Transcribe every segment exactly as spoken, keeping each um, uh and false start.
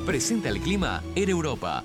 Presenta el clima Air Europa.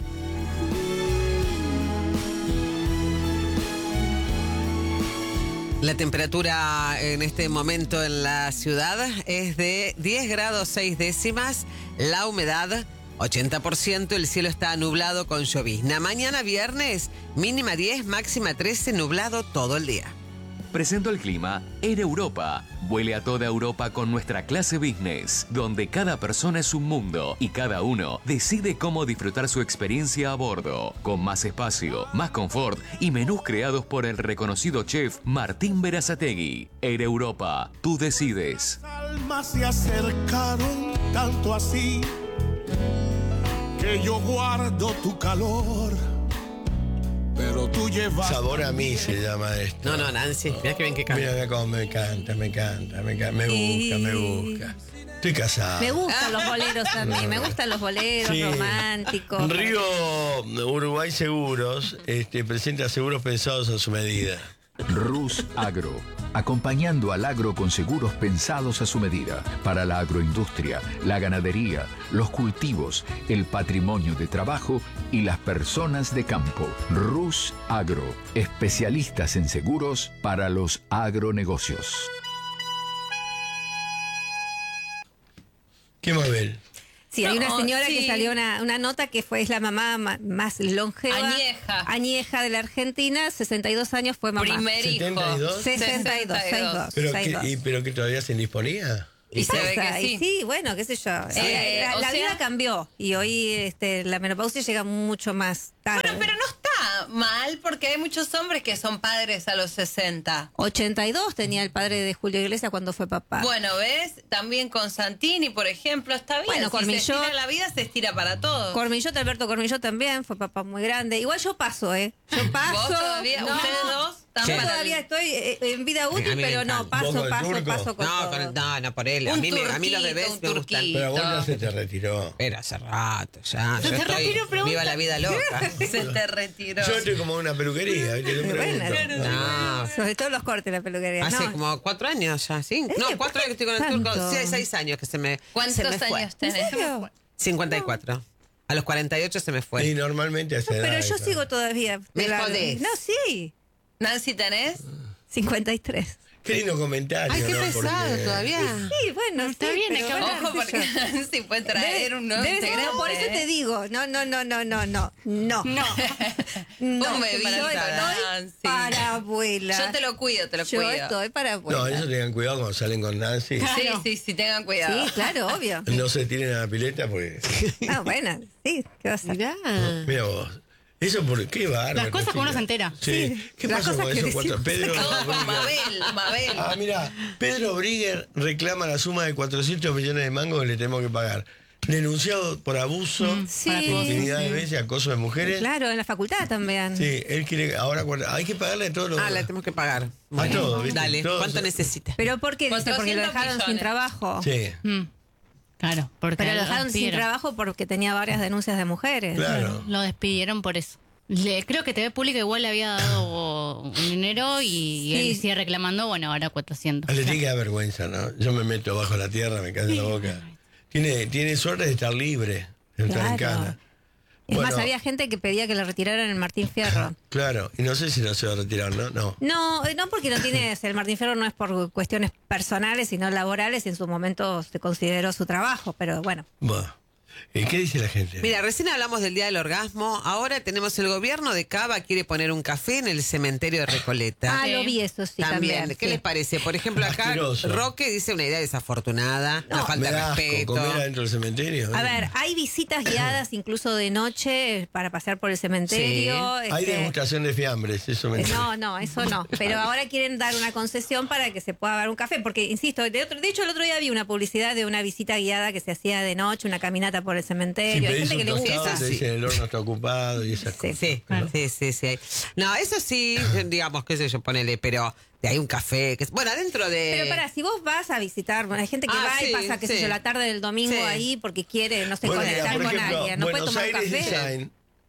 La temperatura en este momento en la ciudad es de diez grados seis décimas, la humedad ochenta por ciento, el cielo está nublado con llovizna. Mañana viernes, mínima diez, máxima trece, nublado todo el día. Presento el clima Air Europa. Vuele a toda Europa con nuestra clase business, donde cada persona es un mundo y cada uno decide cómo disfrutar su experiencia a bordo, con más espacio, más confort y menús creados por el reconocido chef Martín Berazategui. Air Europa, tú decides. Las almas se acercaron tanto así que yo guardo tu calor. Pero tú llevas... Sabor a mí se llama esto. No, no, Nancy, mira que bien que canta. Mira cómo me canta, me canta, me canta, me busca, me busca. Estoy casado. Me gustan los boleros también, me gustan los boleros Sí. románticos. Río Uruguay Seguros este, presenta seguros pensados a su medida. Rus Agro, acompañando al agro con seguros pensados a su medida, para la agroindustria, la ganadería, los cultivos, el patrimonio de trabajo y las personas de campo. Rus Agro, especialistas en seguros para los agronegocios. ¿Qué más ven? Sí, hay una No, señora sí. que salió una, una nota que fue es la mamá ma- más longeva. Añeja. Añeja de la Argentina, sesenta y dos años fue mamá. Primer hijo. ¿setenta y dos? sesenta y dos, sesenta y dos. ¿Pero, sesenta y qué, dos. y, ¿Pero que todavía se indisponía? Y se ve Pasa, que y sí. sí, bueno, qué sé yo. Eh, la o la sea- vida cambió y hoy este, la menopausia llega mucho más tarde. Bueno, pero no está mal porque hay muchos hombres que son padres a los sesenta. ochenta y dos tenía el padre de Julio Iglesias cuando fue papá. Bueno, ¿ves? También con Santini, por ejemplo, está bien. Bueno, si Cormillot- se estira la vida, se estira para todos. Cormillot, Alberto Cormillot también fue papá muy grande. Igual yo paso, ¿eh? Yo paso. ¿Vos todavía? no, ¿Ustedes dos? ¿Están Yo para todavía el- estoy eh, en vida útil, A mí me pero no, encanta. paso, ¿Vos con el paso, turco? paso con No, todo. con- no, no por él. A Un mí, me, a mí los turquito, bebés un me gustan. turquito. Pero a vos ya se te retiró. Pero hace rato ya. Yo Se estoy retiró, pregunta. viva la vida loca. Se te retiró. Yo estoy como en una peluquería, ¿viste? Le Bueno, pregunto. No, sobre todo los cortes de la peluquería. hace no. como cuatro años ya, ¿sí? ¿Eh? No, cuatro años que estoy con el turco. ¿Tanto? Sí, seis años que se me, ¿Cuántos se me fue. años ¿En tenés? serio? cincuenta y cuatro. A los cuarenta y ocho se me fue. Y normalmente hace Pero edad yo esa. sigo todavía. Me de la- jodés. No, sí. Nancy, ¿tenés? cincuenta y tres. Qué lindo comentario, Ay, qué ¿no? pesado Porque- todavía. Sí, bueno, Está sí, bien, pero acá bueno, ojo, qué sé porque yo. Nancy puede traer Debe- un nuevo debe ser- integrante. no, por eso te ¿eh? digo, no, no, no, no, no, no, no. No. Vos me yo viste, estoy Nancy. para abuela. Yo te lo cuido, te lo Yo cuido. estoy para abuela. No, eso tengan cuidado cuando salen con Nancy. Sí, sí, sí, tengan cuidado. Sí, claro, obvio. No se tiren a la pileta porque... Ah, bueno, sí, ¿qué vas a hacer? Mirá. Mira vos. Eso por qué bárbaro. Las cosas que uno chica. se entera. Sí. ¿Qué las pasó cosas con que esos cuatro? decimos. Pedro Todo con Brigger. Mabel, Mabel. Ah, mira, Pedro Brigger reclama la suma de cuatrocientos millones de mangos que le tenemos que pagar. Denunciado por abuso, Sí. infinidad de veces, acoso de mujeres. Claro, en la facultad también. Sí, él quiere ahora cuarenta- hay que pagarle a todos los Ah, la tenemos que pagar. a todos, ¿viste? Dale, Todos- ¿cuánto necesita? ¿Pero por qué? Dice, porque lo cuatrocientos dejaron sin millones. trabajo. Sí, Mm, claro, porque Pero lo dejaron sin despidieron. trabajo porque tenía varias denuncias de mujeres. claro. Lo despidieron por eso. Le, creo que T V Pública igual le había dado un dinero y Sí. él sigue reclamando, bueno, ahora cuatrocientos. Le tiene que dar vergüenza, ¿no? Yo me meto bajo la tierra, me cae en la boca. Tiene, tiene suerte de estar libre, de estar en Claro. cana. Es Bueno. más, había gente que pedía que le retiraran el Martín Fierro. Claro, y no sé si no se va a retirar, ¿no? No. No, eh, no porque no tiene, el Martín Fierro no es por cuestiones personales, sino laborales, y en su momento se consideró su trabajo, pero bueno. Bueno. ¿Y qué dice la gente? Mira, recién hablamos del Día del Orgasmo. Ahora tenemos el gobierno de Cava quiere poner un café en el cementerio de Recoleta. Ah, lo vi eso, sí, también. también. ¿Qué sí. les parece? Por ejemplo, acá Asqueroso. Roque dice una idea desafortunada, una falta Me de da asco respeto. comer adentro del cementerio. A ver, hay visitas guiadas incluso de noche para pasear por el cementerio. Hay este, degustación de fiambres, eso me eh, No, no, eso no. Pero ahora quieren dar una concesión para que se pueda dar un café. Porque, insisto, de, otro, de hecho el otro día vi una publicidad de una visita guiada que se hacía de noche, una caminata por el Si cementerio. Hay pedís gente que un le gusta. tostado, te Sí. dicen el horno está ocupado y esas Sí. cosas. Sí, sí, sí, sí. No, eso sí, digamos, qué sé yo, ponele, pero de ahí un café. Que, bueno, adentro de... Pero para, si vos vas a visitar, bueno, hay gente que Ah, va sí, y pasa, qué sé sí. yo, la tarde del domingo Sí. ahí porque quiere, no sé, Bueno, mira, conectar por con ejemplo, alguien. ¿No puede Buenos tomar un Aires café? Design,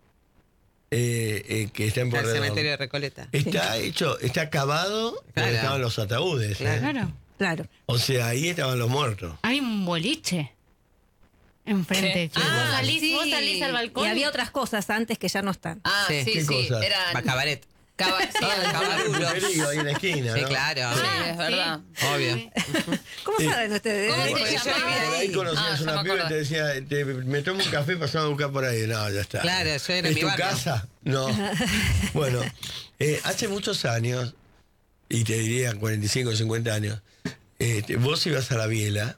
eh, eh, que está en el Porredón, cementerio de Recoleta. está hecho, está acabado donde Claro. estaban los ataúdes. ¿eh? Claro. Claro. Claro. O sea, ahí estaban los muertos. Hay un boliche. enfrente. ¿Qué? vos, Ah, salís, sí. vos salís al balcón. Y había otras cosas antes que ya no están. Ah, Sí. sí, ¿Qué sí. cosas? Era Va, cabaret. caba- sí, Ah, Cabarulo. el puterío ahí en la esquina, Sí, ¿no? claro. sí, Ah, es verdad. Obvio. ¿Cómo saben ustedes? ¿Cómo Eh, se Porque yo llamaba? vivía Por ahí conocías Ah, ya una me piba y te acordé. decía, te- me tomo un café, pasamos a buscar por ahí. No, ya está. Claro, yo era ¿Es mi tu barrio. casa? No. Bueno, eh, hace muchos años, y te diría cuarenta y cinco, cincuenta años, eh, te- vos ibas a la biela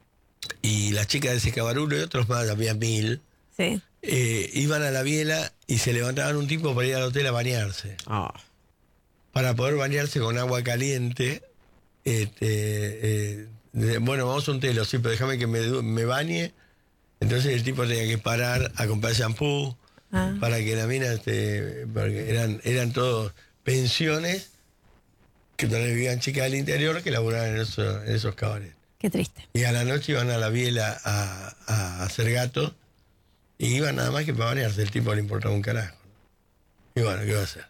y las chicas de ese cabarulo y otros más, había mil, Sí. eh, iban a la biela y se levantaban un tipo para ir al hotel a bañarse. Oh. Para poder bañarse con agua caliente. Este, eh, de- bueno, vamos a un telo, sí, pero déjame que me, du- me bañe. Entonces el tipo tenía que parar a comprar shampoo Ah. para que la mina, este, porque eran, eran todos pensiones que donde vivían chicas del interior que laburaban en, eso- en esos cabarets. Qué triste. Y a la noche iban a la biela a, a hacer gato y iban nada más que para bañarse. El tipo le importaba un carajo. Y bueno, ¿qué va a hacer?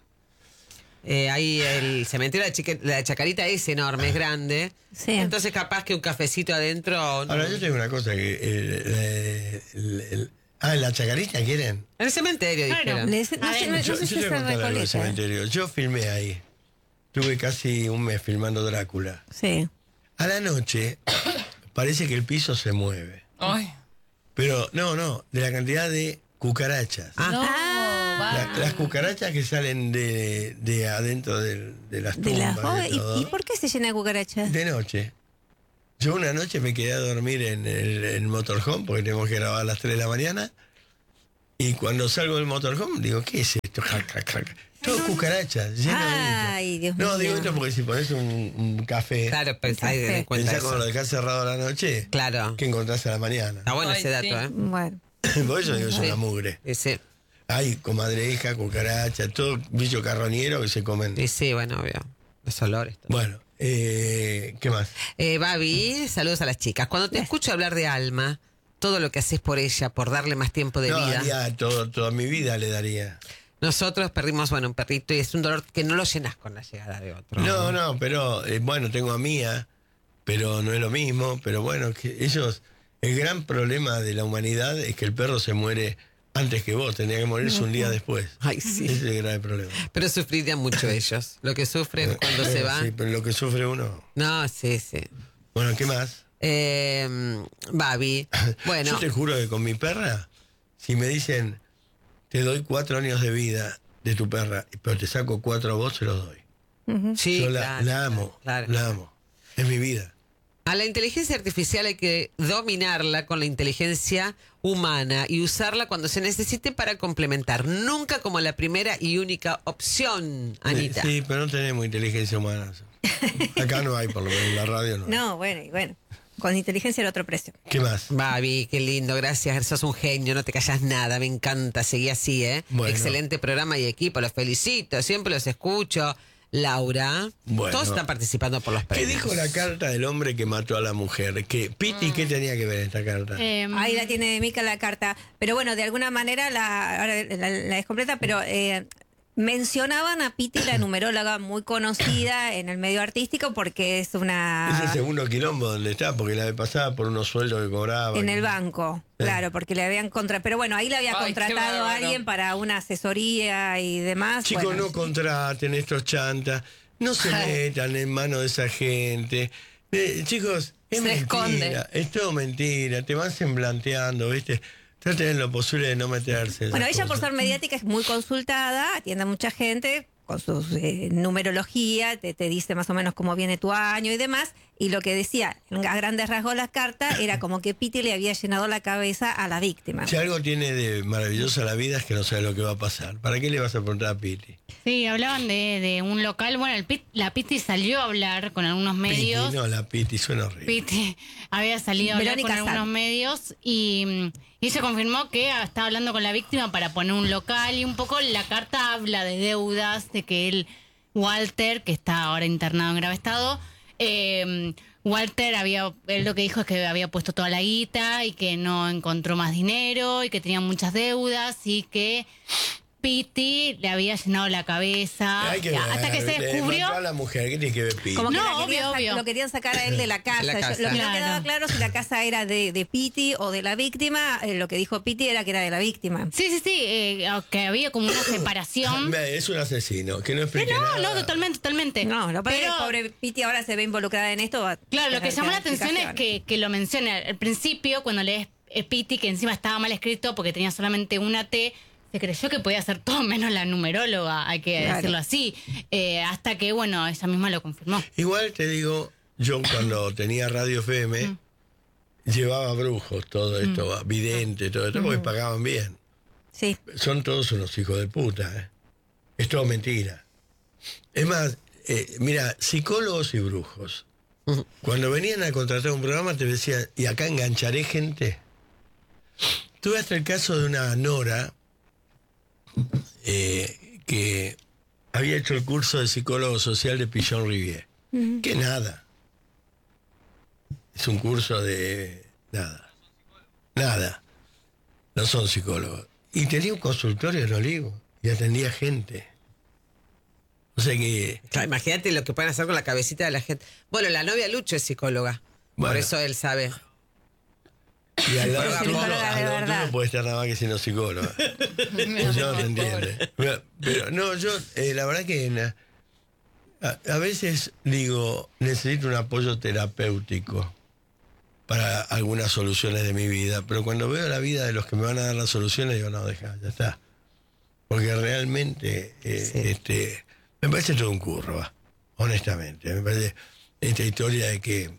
Eh, ahí el cementerio de la, Chique- la Chacarita es enorme, es grande. Sí. Entonces capaz que un cafecito adentro... no- Ahora, yo tengo una cosa que... eh, eh, el- el- ah, ¿en la Chacarita quieren? En el cementerio, Claro. dijeron. Les- no, sé, no- no Yo, sé yo si te es voy a contar algo del Recoleta. cementerio. Yo filmé ahí. Tuve casi un mes filmando Drácula. Sí. A la noche parece que el piso se mueve. Ay. Pero no, no, de la cantidad de cucarachas. Ah. No, La- va. las cucarachas que salen de, de adentro del- de las De la- tumbas. oh, de todo. ¿y, ¿Y por qué se llena de cucarachas? De noche. Yo una noche me quedé a dormir en el en motorhome porque tenemos que grabar a las tres de la mañana. Y cuando salgo del motorhome digo, ¿qué es esto? Ja, ja, ja, ja. Todo cucarachas, lleno de esto. Ay, Dios No, mío. digo esto porque si pones un, un café, Claro, pensá Café. y te cuenta pensá eso. cuando lo dejás cerrado a la noche, Claro. que encontrás a la mañana. Está bueno Ay, ese dato, sí. ¿eh? Bueno. Por eso digo, es una mugre. Ese, Hay comadreja, cucaracha, todo bicho carroñero que se comen. y sí, bueno, obvio. Los olores. todo. Bueno, eh, ¿qué más? Eh, Babi, saludos a las chicas. Cuando te escucho hablar de Alma, todo lo que haces por ella, por darle más tiempo de No, vida. haría todo, toda mi vida le daría. Nosotros perdimos, bueno, un perrito y es un dolor que no lo llenas con la llegada de otro. No, no, pero eh, bueno, tengo a Mía, pero no es lo mismo. Pero bueno, que ellos, el gran problema de la humanidad es que el perro se muere antes que vos, tenía que morirse un día después. Ay, sí. Ese es el grave problema. Pero sufrirían mucho ellos. Lo que sufren cuando se Eh, va. Sí, pero lo que sufre uno. No, sí, sí. Bueno, ¿qué más? Eh, Babi, bueno, Yo te juro que con mi perra, si me dicen, te doy cuatro años de vida de tu perra, pero te saco cuatro a vos, se los doy. sí, Yo la, claro, la amo, claro. la amo. Es mi vida. A la inteligencia artificial hay que dominarla con la inteligencia humana y usarla cuando se necesite para complementar, nunca como la primera y única opción, Anita. Sí, pero no tenemos inteligencia humana. Acá no hay, por lo menos en la radio no. No, bueno, y bueno. Con inteligencia era otro precio. ¿Qué más? Babi, qué lindo, gracias, sos un genio, no te callas nada, me encanta, seguí así, ¿eh? Bueno. Excelente programa y equipo, los felicito, siempre los escucho. Laura, Bueno. todos están participando por los ¿Qué premios. dijo la carta del hombre que mató a la mujer? ¿Qué, Piti, ¿qué tenía que ver en esta carta? Eh, Ahí la tiene Mica la carta. Pero bueno, de alguna manera la, ahora la, la descompleta, pero eh, mencionaban a Piti, la numeróloga muy conocida en el medio artístico, porque es Es el una... segundo quilombo donde está, porque la vez pasada por unos sueldos que cobraba. En el banco, claro, porque le habían contra, pero bueno, ahí le había Ay, qué contratado a bárbaro. alguien para una asesoría y demás. Chicos, bueno. no contraten estos chantas, no se metan en manos de esa gente. Eh, chicos, es Se mentira, esconde. es todo mentira, te van semblanteando, ¿viste? Traten en lo posible de no meterse. en Bueno, esas ella por cosas. ser mediática es muy consultada, atiende a mucha gente con su eh, numerología, te, te dice más o menos cómo viene tu año y demás. Y lo que decía, a grandes rasgos la carta, era como que Piti le había llenado la cabeza a la víctima. Si algo tiene de maravillosa la vida es que no sabe lo que va a pasar. ¿Para qué le vas a preguntar a Piti? sí, hablaban de, de un local. Bueno, el Pit- la Piti salió a hablar con algunos medios. Piti, no, la Piti suena horrible. Piti había salido a hablar Verónica con Sal. algunos medios y, mm, y ella confirmó que estaba hablando con la víctima para poner un local y un poco la carta habla de deudas, de que él, Walter, que está ahora internado en grave estado, eh, Walter había, él lo que dijo es que había puesto toda la guita y que no encontró más dinero y que tenía muchas deudas y que Piti le había llenado la cabeza. Hay que ver, hasta que se le descubrió. mató a la mujer, ¿qué tiene que ver Piti? Como que No, la querían obvio, sa- obvio. lo querían sacar a él de la casa. La Yo- casa. lo que no Claro. quedaba claro si la casa era de, de Piti o de la víctima. Eh, lo que dijo Piti era que era de la víctima. Sí, sí, sí, eh, que había como una separación. Es un asesino, que no Eh, explique no, nada. no, totalmente, totalmente. No, lo que pasa es que Pero, el pobre Piti ahora se ve involucrada en esto. va a claro, lo tener que llamó la dar atención es explicaciones. que, que lo menciona al principio, cuando lees eh, Piti, que encima estaba mal escrito porque tenía solamente una T, se creyó que podía ser todo menos la numeróloga, hay que Claro. decirlo así. Eh, hasta que, bueno, ella misma lo confirmó. Igual te digo, yo cuando tenía Radio F M, Mm. llevaba brujos, todo esto, vidente, todo esto, porque pagaban bien. Sí. Son todos unos hijos de puta, ¿eh? Es todo mentira. Es más, eh, mira, psicólogos y brujos. Cuando venían a contratar un programa te decían, y acá engancharé gente. Tuve hasta el caso de una nora eh, que había hecho el curso de psicólogo social de Pichon Rivière. Que nada. Es un curso de nada. Nada. No son psicólogos. Y tenía un consultorio en Olivo y atendía gente. O sea que... Claro, imagínate lo que pueden hacer con la cabecita de la gente. Bueno, la novia Lucho es psicóloga. Bueno. Por eso él sabe. Y al lado Es tuyo, psicóloga al de lado verdad. tuyo puede estar nada más que siendo psicóloga. Yo no te entiende. Pero, pero no, yo, eh, la verdad que na- a, a veces digo, necesito un apoyo terapéutico para algunas soluciones de mi vida, pero cuando veo la vida de los que me van a dar las soluciones, digo, no, deja, ya está. Porque realmente, eh, Sí. este, me parece todo un curro, va, honestamente. Me parece esta historia de que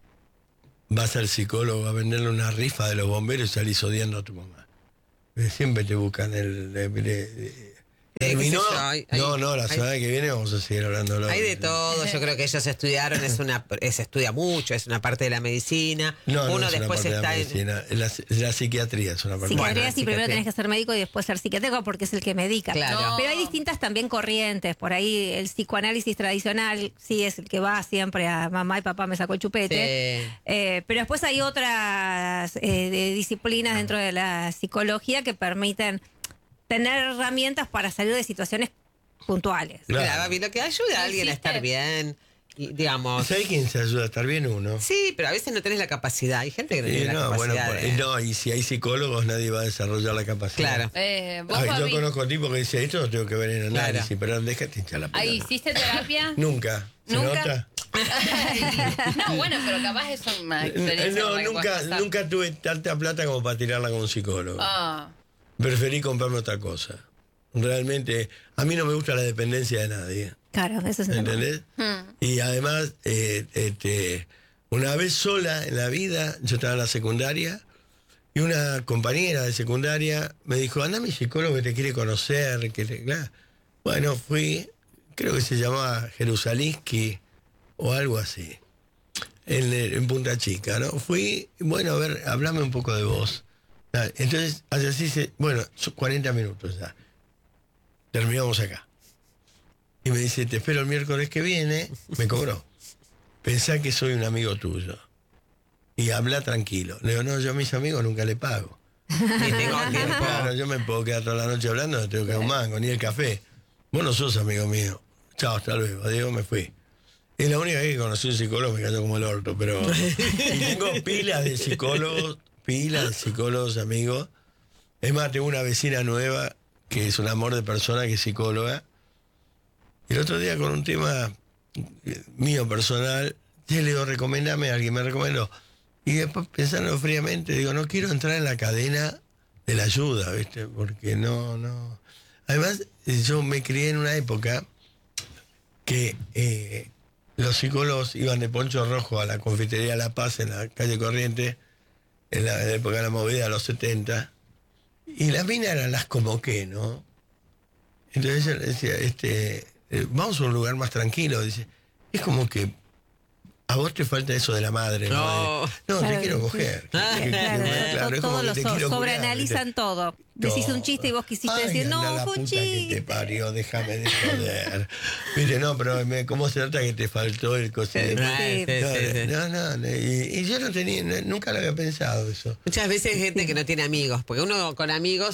vas al psicólogo a venderle una rifa de los bomberos y salís odiando a tu mamá. Eh, Siempre te buscan el... el- el- el- Eh, qué sé ¿Terminó? yo, hay- hay- no, no, la hay- semana que viene vamos a seguir hablando. Hay de todo, yo creo que ellos estudiaron, es una, eh, se estudia mucho, es una parte de la medicina. No, no Uno es una después parte de la está en. medicina, la, la psiquiatría es una parte. Psiquiatría Bueno, sí, primero psiquiatría. tenés que ser médico y después ser psiquiatra porque es el que medica. Claro. No. Pero hay distintas también corrientes. Por ahí el psicoanálisis tradicional sí es el que va siempre a mamá y papá me sacó el chupete. Sí. Eh, pero después hay otras eh, de disciplinas dentro de la psicología que permiten tener herramientas para salir de situaciones puntuales. Claro. Mira, Babi, lo que ayuda a alguien a ¿Existe? estar bien, y, digamos. ¿Sabes quién se ayuda a estar bien uno? Sí, pero a veces no tenés la capacidad. Hay gente que no Y tiene la no, bueno, capacidad. por- de- no, y si hay psicólogos nadie va a desarrollar la capacidad. Claro. Eh, ¿Vos, Ay, yo Babi, conozco tipos que dicen, esto lo tengo que ver en análisis, Claro. pero déjate hinchar la pelota. ahí hiciste terapia? Nunca. ¿Se ¿Nunca? nota? No, bueno, pero capaz es una experiencia. No, con la que nunca, puedes pasar. nunca tuve tanta plata como para tirarla con un psicólogo. Ah, Preferí comprarme otra cosa. Realmente, a mí no me gusta la dependencia de nadie. Claro, eso es el tema. ¿Entendés? Y además, eh, este, una vez sola en la vida, yo estaba en la secundaria, y una compañera de secundaria me dijo, anda mi psicólogo que te quiere conocer. Que te-". Claro. Bueno, fui, creo que se llamaba Jerusalinski o algo así, en, en Punta Chica, ¿no? Fui, bueno, a ver, hablame un poco de vos. Ah, Entonces, así se, bueno, son cuarenta minutos ya. Terminamos acá. Y me dice, te espero el miércoles que viene. Me cobró. Pensá que soy un amigo tuyo. Y habla tranquilo. Le digo, no, yo a mis amigos nunca le pago. Ni tengo tiempo. Claro, yo me puedo quedar toda la noche hablando, no tengo que dar un mango, ni el café. Vos no sos amigo mío. Chao, hasta luego. Adiós, me fui. Es la única vez que conocí un psicólogo, me cayó como el orto, pero... Y tengo pilas de psicólogos, pilas de psicólogos, amigos. Es más, tengo una vecina nueva que es un amor de persona, que es psicóloga. Y el otro día con un tema mío personal, yo le digo, recomendame, alguien me recomendó. Y después pensando fríamente, digo, no quiero entrar en la cadena de la ayuda, ¿viste? Porque no, no... Además, yo me crié en una época que eh, los psicólogos iban de poncho rojo a la confitería La Paz en la calle Corriente, en la, en la época de la movida de los setenta, y las minas eran las como que, ¿no? Entonces ella decía, este, eh, vamos a un lugar más tranquilo, dice, es como que a vos te falta eso de la madre, ¿no? No. De- no, Claro, te quiero sí. coger. Ah, Que- que- Claro, claro, to- es como todos que lo te so- quiero curar, sobreanalizan ¿viste? todo. Decís un chiste y vos quisiste Ay, decir, anda no, la fue un puta que te chiste. parió, déjame de joder. Viste, no, pero me- ¿cómo se nota que te faltó el cosito? Ah, sí, No, sí, sí. no, no, no, y, y yo no tenía, no- nunca lo había pensado eso. Muchas veces hay gente que no tiene amigos, porque uno con amigos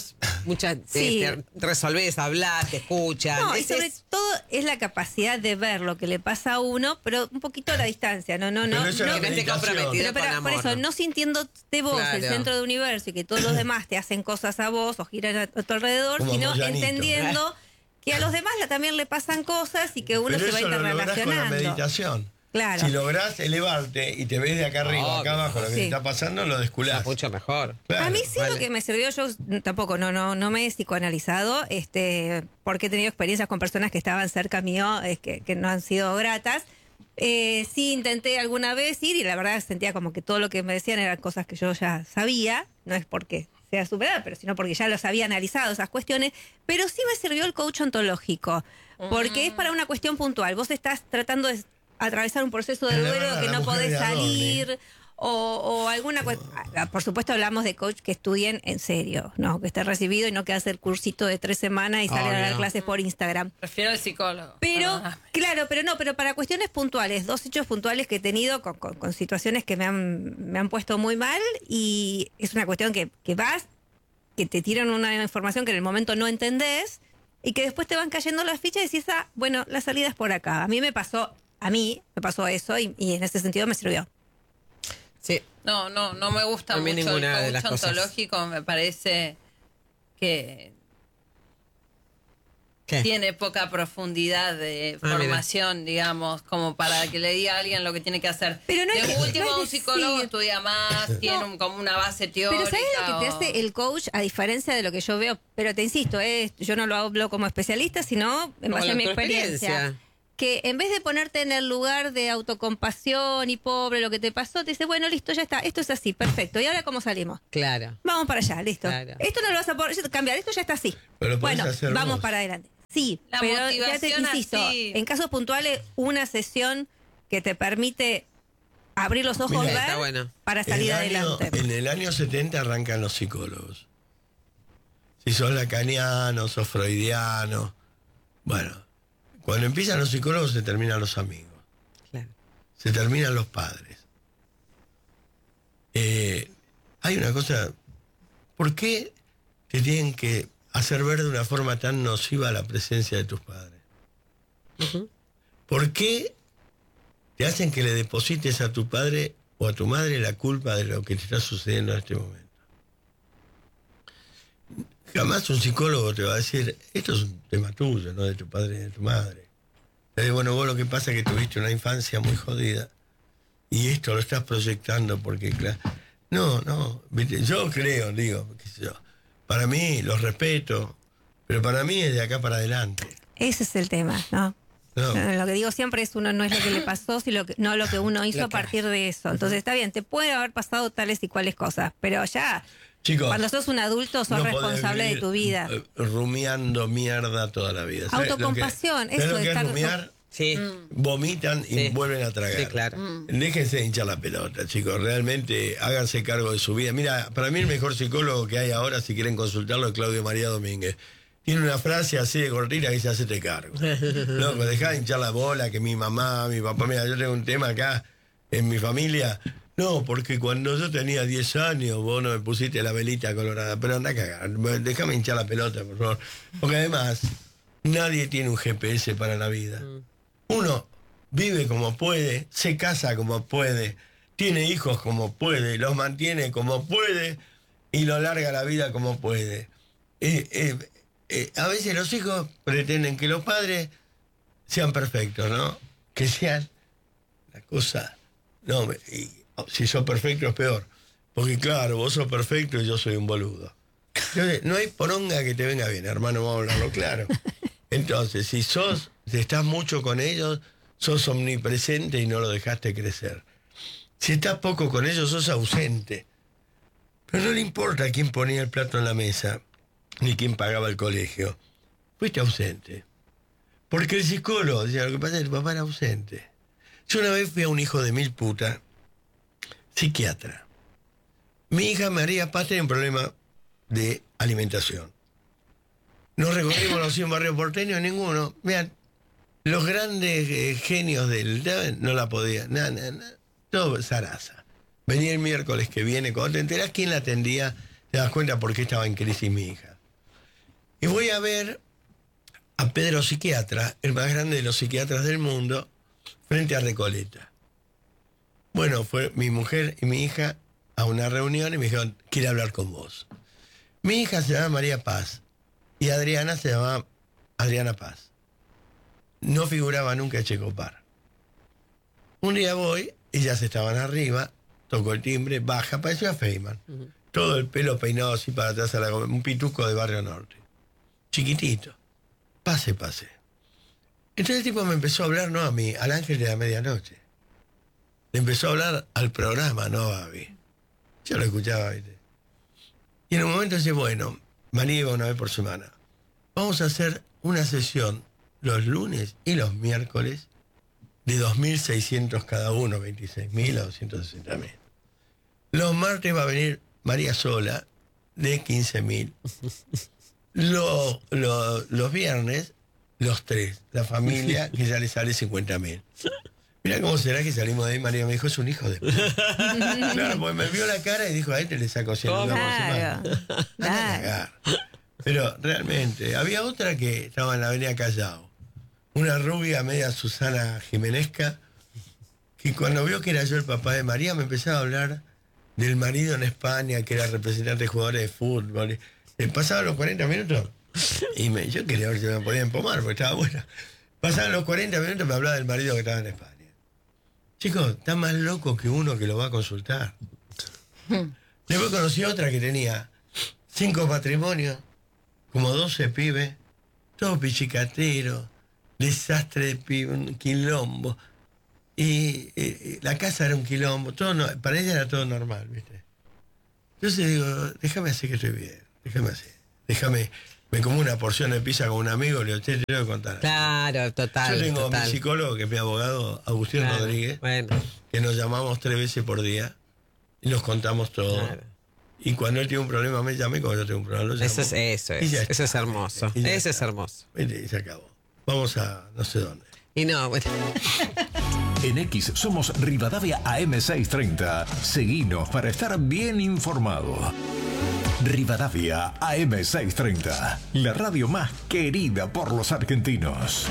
muchas Sí. te, te resolvés, hablás, te escuchan. No, y Ese sobre es- todo es la capacidad de ver lo que le pasa a uno, pero un poquito a la distancia, no, no, Pero no. eso es no la que no esté meditación. comprometido pero, pero con por amor. eso, no sintiéndote vos el Claro. centro del universo y que todos los demás te hacen cosas a vos o giran a, a tu alrededor, Como sino Moyanito. entendiendo que a los demás la- también le pasan cosas y que uno Pero se va eso lo lográs con la interrelacionando. meditación. Claro. Si lográs elevarte y te ves de acá arriba, Obvio. acá abajo, lo que Sí. te está pasando, lo desculás. es mucho mejor. Claro. A mí sí vale. lo que me sirvió, yo tampoco no no no me he psicoanalizado, este, porque he tenido experiencias con personas que estaban cerca mío, es que, que no han sido gratas. Eh, sí intenté alguna vez ir y la verdad sentía como que todo lo que me decían eran cosas que yo ya sabía, no es porque sea superada, pero sino porque ya los había analizado esas cuestiones, pero sí me sirvió el coach ontológico, porque es para una cuestión puntual. Vos estás tratando de atravesar un proceso de Es la duelo verdad, que la no mujer podés de Adorni. salir. O, o alguna cuestión. Por supuesto, hablamos de coach que estudien en serio, ¿no? Que esté recibido y no que hace el cursito de tres semanas y sale a dar Obvio. clases por Instagram. Prefiero al psicólogo. Pero, Ah, claro, pero no, pero para cuestiones puntuales, dos hechos puntuales que he tenido con, con- con situaciones que me han, me han puesto muy mal y es una cuestión que, que vas, que te tiran una información que en el momento no entendés y que después te van cayendo las fichas y decís, ah, bueno, la salida es por acá. A mí me pasó, a mí me pasó eso y, y en ese sentido me sirvió. Sí. No, no, no me gusta A mí mucho ninguna de el las coach cosas. ontológico, me parece que ¿Qué? tiene poca profundidad de Ah, mira. formación, digamos, como para que le diga a alguien lo que tiene que hacer. Pero no hay de que- último, no hay un que psicólogo decir- estudia más, tiene un- como una base teórica. Pero ¿sabes lo que te o- hace el coach a diferencia de lo que yo veo? Pero te insisto, eh, yo no lo hablo como especialista, sino en Como base la a mi tu experiencia. experiencia. Que en vez de ponerte en el lugar de autocompasión y pobre lo que te pasó, te dice, bueno, listo, ya está, esto es así, perfecto. ¿Y ahora cómo salimos? Claro. Vamos para allá, listo. Claro. Esto no lo vas a poder cambiar, esto ya está así. Pero lo podés bueno, hacer vamos vos. para adelante. Sí, La pero ya te motivación insisto, así. en casos puntuales, una sesión que te permite abrir los ojos, Mirá, ver, está bueno. para salir En el año- adelante. En el año setenta arrancan los psicólogos. Si sos lacaniano, sos freudiano. Bueno, cuando empiezan los psicólogos se terminan los amigos. Claro. Se terminan los padres. Eh, hay una cosa, ¿por qué te tienen que hacer ver de una forma tan nociva la presencia de tus padres? ¿Por qué te hacen que le deposites a tu padre o a tu madre la culpa de lo que te está sucediendo en este momento? Jamás un psicólogo te va a decir, esto es un tema tuyo, no de tu padre y de tu madre. Te dice, bueno, vos lo que pasa es que tuviste una infancia muy jodida y esto lo estás proyectando porque, claro, no, no, ¿viste? Yo creo, digo, qué sé yo, para mí los respeto, pero para mí es de acá para adelante. Ese es el tema, ¿no? No. Eh, Lo que digo siempre es uno no es lo que le pasó, sino lo que, no lo que uno hizo a partir de eso. Entonces está bien, te puede haber pasado tales y cuales cosas, pero ya Chicos, cuando sos un adulto sos no podés responsable de vivir, tu vida. eh, rumiando mierda toda la vida. ¿Sabés lo que- Autocompasión, ¿sabés eso lo de que es estar- rumiar? Sí. Vomitan y Sí. vuelven a tragar. Sí, claro. Déjense de hinchar la pelota, chicos. Realmente háganse cargo de su vida. Mira, para mí el mejor psicólogo que hay ahora, si quieren consultarlo, es Claudio María Domínguez. Tiene una frase así de cortita que dice, hacete cargo. Loco, dejá de hinchar la bola, que mi mamá, mi papá... Mira, yo tengo un tema acá en mi familia. No, porque cuando yo tenía diez años, vos no me pusiste la velita colorada. Pero anda a cagar. Déjame hinchar la pelota, por favor. Porque además, nadie tiene un G P S para la vida. Uno vive como puede, se casa como puede, tiene hijos como puede, los mantiene como puede y lo larga la vida como puede. Eh, eh, eh, a veces los hijos pretenden que los padres sean perfectos, ¿no? Que sean la cosa... No, me- y, oh, si sos perfecto es peor. Porque claro, vos sos perfecto y yo soy un boludo. Entonces, no hay poronga que te venga bien, hermano, vamos a hablarlo claro. Entonces, si sos, si estás mucho con ellos, sos omnipresente y no lo dejaste crecer. Si estás poco con ellos, sos ausente. Pero no le importa quién ponía el plato en la mesa, ni quién pagaba el colegio. Fuiste ausente. Porque el psicólogo decía, lo que pasa es que tu papá era ausente. Yo una vez fui a un hijo de mil putas, psiquiatra. Mi hija María Paz tenía un problema de alimentación. No recorrimos los cien barrios porteños, ninguno. Vean, los grandes eh, genios del... No la podía, nada, nada, nada. Todo zaraza. Venía el miércoles que viene, cuando te enterás quién la atendía, te das cuenta por qué estaba en crisis mi hija. Y voy a ver a Pedro Psiquiatra, el más grande de los psiquiatras del mundo, frente a Recoleta. Bueno, fue mi mujer y mi hija a una reunión y me dijeron, quiere hablar con vos. Mi hija se llama María Paz y Adriana se llama Adriana Paz. No figuraba nunca Echecopar. Un día voy, ellas estaban arriba, tocó el timbre, baja, parecía Feynman. Uh-huh. Todo el pelo peinado así para atrás, a la, un pituco de Barrio Norte. Chiquitito. Pase, pase. Entonces el tipo me empezó a hablar, no a mí, al ángel de la medianoche. Le empezó a hablar al programa, no a mí. Yo lo escuchaba, ¿viste? Y en un momento dice, bueno, María iba una vez por semana. Vamos a hacer una sesión los lunes y los miércoles de dos mil seiscientos cada uno, veintiséis mil a doscientos sesenta mil. Los martes va a venir María sola, de quince mil. Lo, lo, los viernes, los tres, la familia, que ya le sale cincuenta mil. Mira cómo será que salimos de ahí. María me dijo, es un hijo de puta. Claro, pues me vio la cara y dijo, a este le saco cien claro, claro. Claro. Pero realmente, había otra que estaba en la avenida Callao. Una rubia media Susana Jimenesca, que cuando vio que era yo el papá de María, me empezaba a hablar del marido en España, que era representante de jugadores de fútbol. Y pasaban los cuarenta minutos y me, yo quería ver si me podía empomar, porque estaba buena. Pasaban los cuarenta minutos y me hablaba del marido que estaba en España. Chicos, está más loco que uno que lo va a consultar. Después conocí otra que tenía cinco patrimonios, como doce pibes, todo pichicatero, desastre de pibe, un quilombo. Y eh, la casa era un quilombo, todo no, para ella era todo normal, ¿viste? Entonces digo, déjame hacer que estoy bien, déjame hacer, déjame, me como una porción de pizza con un amigo, le digo, te tengo que contar. Claro, total. Yo tengo total. a mi psicólogo, que es mi abogado, Agustín claro, Rodríguez, bueno. que nos llamamos tres veces por día y nos contamos todo. Claro. Y cuando él tiene un problema me llama y cuando yo tengo un problema lo llamo. Eso es, eso es, eso es hermoso, eso es hermoso. Y se acabó. Vamos a no sé dónde. Y no, bueno. En X somos Rivadavia A M seiscientos treinta. Seguinos para estar bien informado. Rivadavia A M seiscientos treinta, la radio más querida por los argentinos.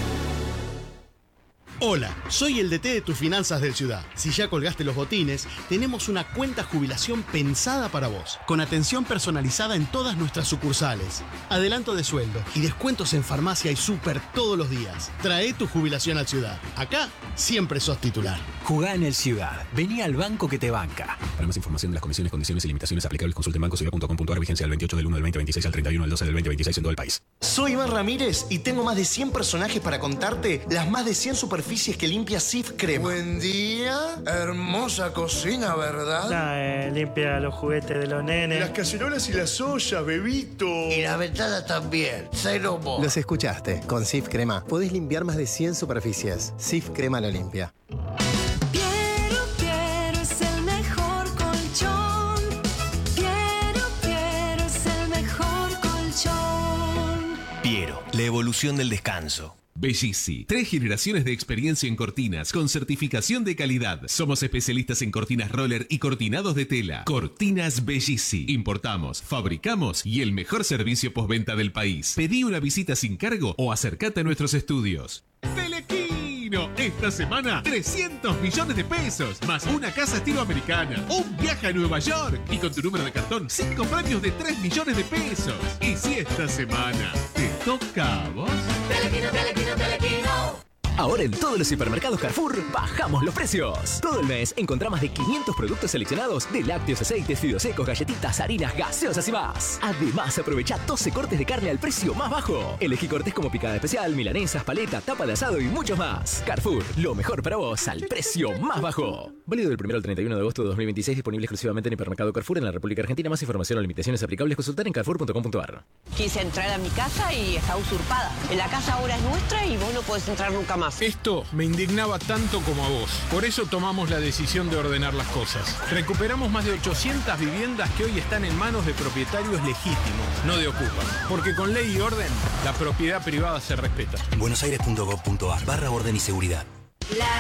Hola, soy el D T de tus finanzas del Ciudad. Si ya colgaste los botines, tenemos una cuenta jubilación pensada para vos, con atención personalizada en todas nuestras sucursales, adelanto de sueldo y descuentos en farmacia y súper todos los días. Trae tu jubilación al Ciudad. Acá siempre sos titular. Jugá en el Ciudad. Vení al banco que te banca. Para más información de las condiciones, condiciones y limitaciones aplicables, consulte en banco ciudad punto com punto a r, vigencia del veintiocho del uno del veinte veintiséis al treinta y uno del doce del veinte veintiséis en todo el país. Soy Iván Ramírez y tengo más de cien personajes para contarte las más de cien superficies que limpia Sif Crema. Buen día, hermosa cocina, ¿verdad? Nah, eh, limpia los juguetes de los nenes. Las cacerolas y las ollas, bebito. Y la ventana también, cero mo. Los escuchaste, con Sif Crema podés limpiar más de cien superficies. Sif Crema lo limpia. Piero, Piero es el mejor colchón. Piero, Piero es el mejor colchón. Piero, la evolución del descanso. Bellissi, tres generaciones de experiencia en cortinas con certificación de calidad. Somos especialistas en cortinas roller y cortinados de tela. Cortinas Bellissi. Importamos, fabricamos y el mejor servicio postventa del país. Pedí una visita sin cargo o acércate a nuestros estudios. Telequino, esta semana trescientos millones de pesos, más una casa estilo americana, un viaje a Nueva York y con tu número de cartón cinco premios de tres millones de pesos. Y si esta semana te toca a vos. Telequino, Telequino, Telequino. Ahora en todos los supermercados Carrefour bajamos los precios. Todo el mes encontrá más de quinientos productos seleccionados de lácteos, aceites, fideos secos, galletitas, harinas, gaseosas y más. Además, aprovecha doce cortes de carne al precio más bajo. Elegí cortes como picada especial, milanesas, paleta, tapa de asado y muchos más. Carrefour, lo mejor para vos al precio más bajo. Válido del primero al treinta y uno de agosto de dos mil veintiséis, disponible exclusivamente en el hipermercado Carrefour en la República Argentina. Más información o limitaciones aplicables consultar en carrefour punto com punto a r. Quise entrar a mi casa y está usurpada. La casa ahora es nuestra y vos no podés entrar nunca más. Esto me indignaba tanto como a vos. Por eso tomamos la decisión de ordenar las cosas. Recuperamos más de ochocientas viviendas que hoy están en manos de propietarios legítimos, no de ocupas. Porque con ley y orden, la propiedad privada se respeta. buenosaires punto gov punto a r barra orden y seguridad. La